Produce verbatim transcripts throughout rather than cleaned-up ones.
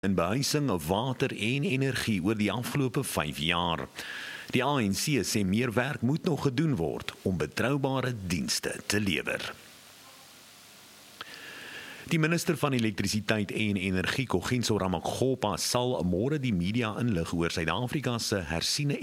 in behuising, water en energie oor die afgelope vyf jaar. Die A N C sê meer werk moet nog gedoen word om betroubare dienste te lewer. Die minister van elektrisiteit en energie, Koggenso Ramokgopa, sal môre die media inlig oor Suid-Afrika se hersiene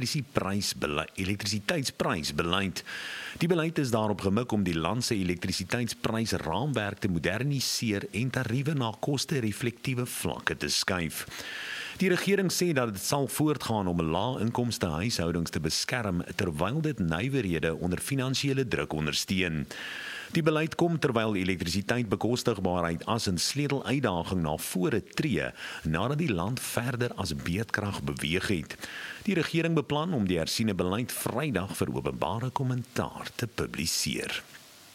elektrisiteitsprysbeleid. Die beleid is daarop gemik om die land se elektrisiteitsprysraamwerk te moderniseer en tariewe na koste-reflektiewe vlakke te skuif. Die regering sê dat dit sal voortgaan om lae-inkomste huishoudings te beskerm terwyl dit nywerhede onder finansiële druk ondersteun. Die beleid kom terwyl elektrisiteitsbekostigbaarheid as 'n sleuteluitdaging na vore tree nadat die land verder as beedkrag beweeg het. Die regering beplan om die hersiene beleid Vrydag vir openbare kommentaar te publiseer.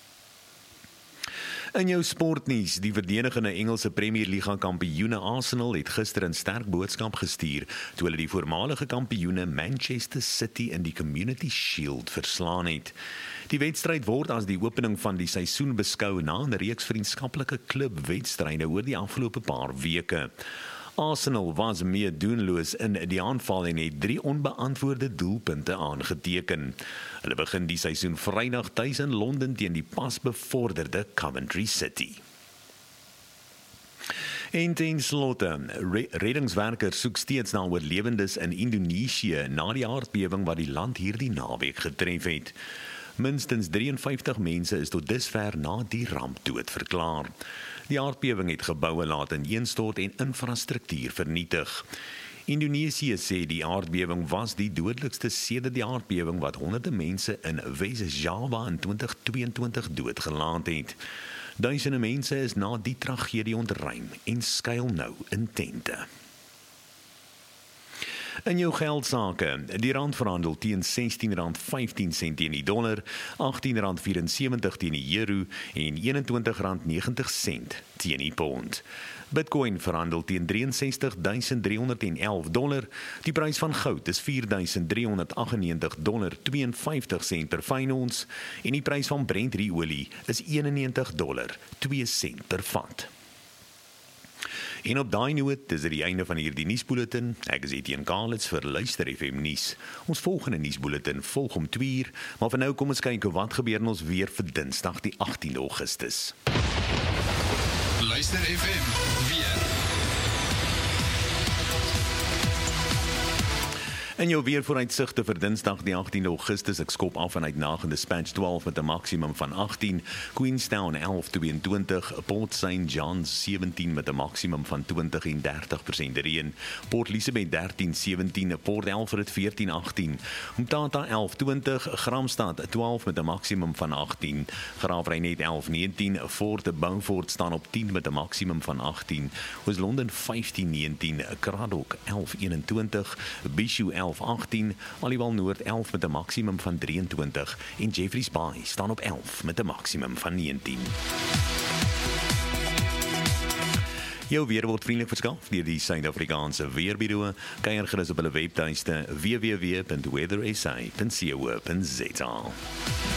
In jou sportnuus, die verdedigende Engelse Premier Liga kampioene Arsenal het gister 'n sterk boodskap gestuur toe hulle die voormalige kampioene Manchester City in die Community Shield verslaan het. Die wedstryd word as die opening van die seisoen beskou na 'n reeks vriendskaplike klubwedstryde oor die afgelope paar weke. Arsenal was meer doenloos in die aanval en het drie onbeantwoorde doelpunte aangeteken. Hulle begin die seisoen Vrydag tuis in Londen teen die pas bevorderde Coventry City. En ten slotte, reddingswerkers soek steeds na oorlewendes in Indonesië na die aardbewing wat die land hierdie naweek getref het. Minstens drieënvyftig mense is tot dusver na die ramp dood verklaar. Die aardbewing het geboue laat ineenstort en infrastruktuur vernietig. Indonesië sê die aardbewing was die dodelikste sedert die aardbewing wat honderde mense in Wes-Java in twintig tweeëntwintig doodgelaat het. Duisende mense is na die tragedie ontruim en skuil nou in tente. In jou geldsake, die rand verhandel teen sestien rand vyftien sent teen die dollar, agttien rand vyf-en-sewentig teen die euro en eenentwintig rand negentig sent teen die pond. Bitcoin verhandel teen ses drie ses duisend driehonderd en elf dollar, die prys van goud is vier duisend driehonderd aggennegentig dollar tweeënvyftig sent per fyn ons en die prys van Brent-olie is eenennegentig dollar twee sent per vat. En op daai noot is dit die einde van hierdie nuusbulletin. Ek is Etienne Kalitz vir Luister F M nuus. Ons volgende nuusbulletin volg om twee uur, maar vir nou kom ons kyk wat gebeur in ons weer vir Dinsdag die agtiende Augustus. Luister F M weer. In jou weervooruitsigte vir Dinsdag die agtiende Augustus, ek skop af vanuit Nagende Dispatch twaalf met 'n maksimum van agttien, Queenstown elf tweeëntwintig, Port Saint John's sewentien met 'n maksimum van twintig en dertig persent reën, Port Elizabeth dertien sewentien, Port Alfred veertien agttien, Umtata elf twintig, Gramstad twaalf met 'n maksimum van agttien, Graafrenet elf negentien, Fort Beaufort staan op tien met 'n maksimum van agttien, Oos-London vyftien negentien, Kraddock elf eenentwintig, Bishu elf agttien, Aliwal Noord elf met 'n maksimum van drieëntwintig en Jeffreys Bay staan op elf met 'n maksimum van negentien. Jou weer word vriendelik verskaf deur die Suid-Afrikaanse Weerbureau. Kyk gerus op hulle webtuiste w w w punt weather s a punt co punt za.